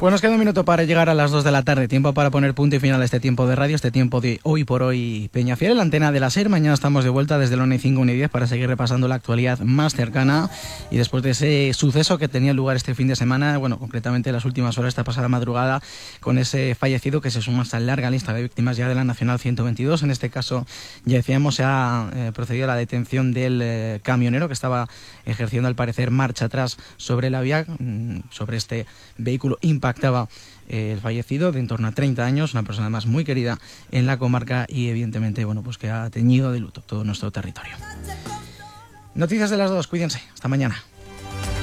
Pues nos queda un minuto para llegar a las 2 de la tarde. Tiempo para poner punto y final a este tiempo de radio, este tiempo de Hoy por Hoy Peñafiel, en la antena de la SER. Mañana estamos de vuelta desde la 1:05, 1:10 para seguir repasando la actualidad más cercana. Y después de ese suceso que tenía lugar este fin de semana, bueno, concretamente las últimas horas, esta pasada madrugada, con ese fallecido que se suma a esta larga lista de víctimas ya de la Nacional 122. En este caso, ya decíamos, se ha procedido a la detención del camionero que estaba ejerciendo, al parecer, marcha atrás sobre la vía. Sobre este vehículo impactaba el fallecido, de en torno a 30 años, una persona además muy querida en la comarca y evidentemente, bueno, pues que ha teñido de luto todo nuestro territorio. Noticias de las 2, cuídense, hasta mañana.